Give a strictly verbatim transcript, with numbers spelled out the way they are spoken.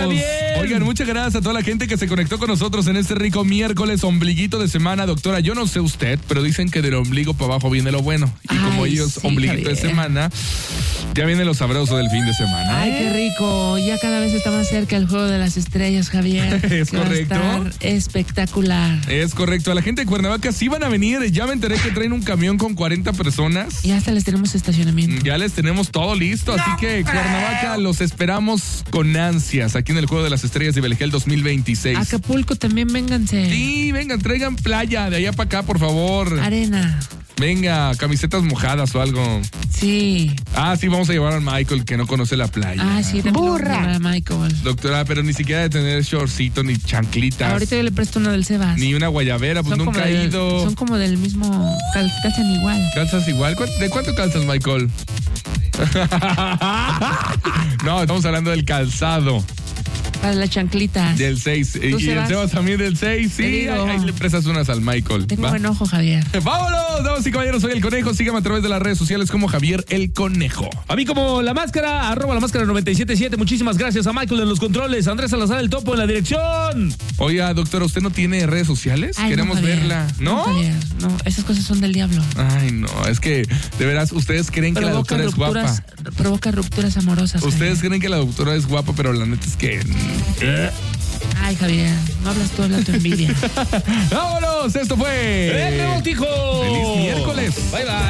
Javier. Oigan, muchas gracias a toda la gente que se conectó con nosotros en este rico miércoles, ombliguito de semana. Doctora, yo no sé usted, pero dicen que del ombligo para abajo viene lo bueno. Y Ay, como ellos, sí, ombliguito Javier. de semana, ya viene lo sabroso del fin de semana. Ay, ¿eh? qué rico. Ya cada vez está más cerca el juego de las estrellas, Javier. Es que va a correcto. estar espectacular. Es correcto. A la gente de Cuernavaca sí van a venir. Ya me enteré que traen un camión con cuarenta personas. Y hasta les tenemos estacionamiento. Ya les tenemos todo listo, así que Cuernavaca los esperamos con ansias aquí en el Juego de las Estrellas de Belegel dos mil veintiséis. Acapulco también, vénganse. Sí, vengan, traigan playa de allá para acá, por favor. Arena. Venga, camisetas mojadas o algo. Sí. Ah, sí, vamos a llevar a Michael que no conoce la playa. Ah, sí, también. Burra. Michael. Doctora, pero ni siquiera de tener shortcito ni chanclitas. Ahorita yo le presto uno del Sebas. Ni una guayabera, pues Son nunca como ha del- ido. Son como del mismo. cal- Calzan igual. ¿Calzas igual? ¿Cuánto- ¿De cuánto calzas, Michael? No, estamos hablando del calzado. Para la chanclita. Del seis. Y el Sebas? Sebas también del seis. Te Sí, digo. ahí, ahí le prestas unas al Michael. Tengo ¿va? buen ojo, Javier. ¡Vámonos! Damas y caballeros, soy el Conejo. Sígame a través de las redes sociales como Javier el Conejo. A mí como La Máscara, arroba La Máscara noventa y siete siete. Muchísimas gracias a Michael en los controles, Andrés Salazar el Topo en la dirección. Oiga, doctora, ¿usted no tiene redes sociales? Ay, Queremos no, Javier. verla. ¿No? Javier, no, esas cosas son del diablo. Ay, no, es que, de veras, ustedes creen que la Provoca doctora es rupturas, guapa. provoca rupturas amorosas. Ustedes Javier. creen que la doctora es guapa, pero la neta es que... Ay, Javier, no hablas tú, habla tu envidia. ¡Vámonos! Esto fue... ¡El Revoltijo! ¡Feliz miércoles! Bye, bye.